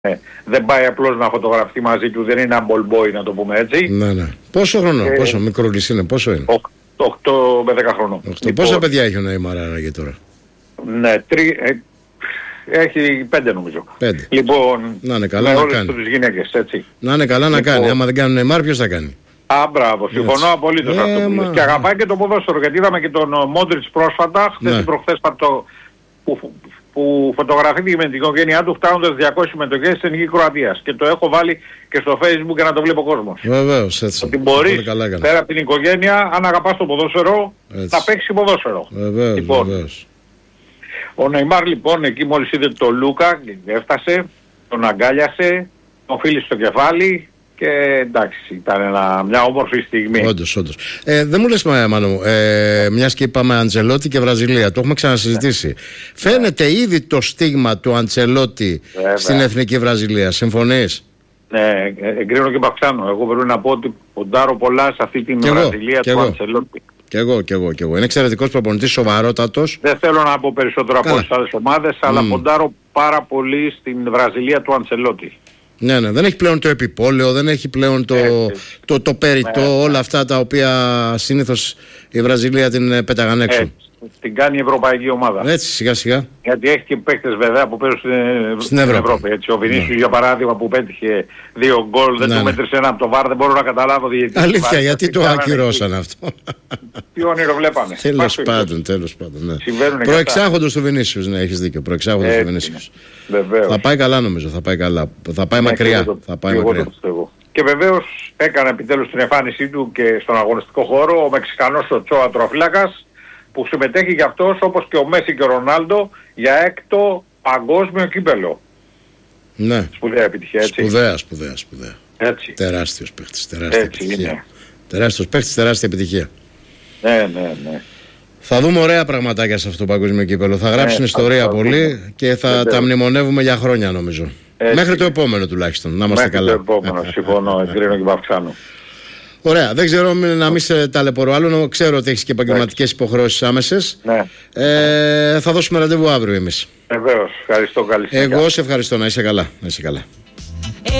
Δεν πάει απλώς να φωτογραφεί μαζί του, δεν είναι ένα ball boy να το πούμε έτσι. Ναι. Πόσο χρόνο, πόσο μικρούλης είναι, πόσο είναι? 8 με 10 χρονών. Λοιπόν, πόσα παιδιά έχει ο Νεϊμάρ άραγε τώρα? Ναι, έχει 5 νομίζω. 5. Λοιπόν, να είναι καλά με να όλες κάνει. τις γυναίκες, έτσι. Να είναι καλά να κάνει. Άμα δεν κάνει ο Νεϊμάρ, ποιος θα κάνει? Μπράβο, συμφωνώ απολύτως αυτό που λες. Και αγαπάει και το ποδόσφαιρο, γιατί είδαμε και τον Μόντριτς πρόσφατα, χθες ή προχθές που φωτογραφήθηκε με την οικογένειά του φτάνοντας 200 συμμετοχές στην Εθνική Κροατίας. Και το έχω βάλει και στο Facebook για να το βλέπει ο κόσμος. Βεβαίως, έτσι. Ότι μπορείς πέρα από την οικογένεια, αν αγαπάς το ποδόσφαιρο, να παίξεις ποδόσφαιρο. Βεβαίως, λοιπόν, βεβαίως. Ο Νεϊμάρ λοιπόν εκεί μόλις είδε τον Λούκα, έφτασε, τον αγκάλιασε, τον φίλησε στο κεφάλι. Και εντάξει, ήταν μια όμορφη στιγμή. Όντως. Δεν μου λες, Μάνο μου, μιας και είπαμε Αντσελότη και Βραζιλία, το έχουμε ξανασυζητήσει. Φαίνεται ήδη το στίγμα του Αντσελότη στην εθνική Βραζιλία. Συμφωνείς? Ναι, εγκρίνω και παυξάνω. Εγώ πρέπει να πω ότι ποντάρω πολλά σε αυτή την Βραζιλία του Αντσελότη. Κι εγώ. Είναι εξαιρετικός προπονητής, σοβαρότατος. Δεν θέλω να πω περισσότερο από όλες τις άλλες ομάδες, αλλά ποντάρω πάρα πολύ στην Βραζιλία του Αντσελότη. Ναι, δεν έχει πλέον το επιπόλαιο, δεν έχει πλέον το περιττό, όλα αυτά τα οποία συνήθως η Βραζιλία την πέταγαν έξω. Την κάνει η ευρωπαϊκή ομάδα. Έτσι, σιγά σιγά. Γιατί έχει και παίκτες βέβαια που παίζουν στην Ευρώπη. Έτσι. Ο Βινίσιος για παράδειγμα που πέτυχε 2 γκολ, δεν του μέτρησε ένα από το βάρ, δεν μπορώ να καταλάβω. Αλήθεια, γιατί το ακυρώσαν αυτό? Τι όνειρο βλέπανε. Τέλος πάντων. Ναι. Προεξάρχοντος του Βινίσιους, ναι, έχεις δίκιο. Προεξάρχοντος του Βινίσιους. Θα πάει καλά νομίζω, θα πάει μακριά. Και βεβαίως έκανε επιτέλους την εμφάνισή του και στον αγωνιστικό χώρο ο Μεξικανός ο Τσόα Τροφύλακας, που συμμετέχει και αυτός όπως και ο Μέση και ο Ρονάλντο για 6ο παγκόσμιο κύπελλο. Ναι. Σπουδαία επιτυχία, έτσι. Σπουδαία. Έτσι. Τεράστιος παίχτης, τεράστιος παίχτης, τεράστια επιτυχία. Ναι. Θα δούμε ωραία πραγματάκια σε αυτό το παγκόσμιο κύπελλο. Θα γράψουν ιστορία πολύ και θα τα μνημονεύουμε για χρόνια νομίζω. Έτσι. Μέχρι το επόμενο τουλάχιστον, να είμαστε καλά. Μέχρι το επόμενο, συμφωνώ, εγκρίνω και παυξάνω. Ωραία, δεν ξέρω να μην σε ταλαιπωρώ άλλο. Ξέρω ότι έχεις και επαγγελματικές υποχρεώσεις άμεσες. Ναι. Θα δώσουμε ραντεβού αύριο εμείς. Βεβαίως, ευχαριστώ, καλή συνέχεια. Εγώ σε ευχαριστώ, να είσαι καλά.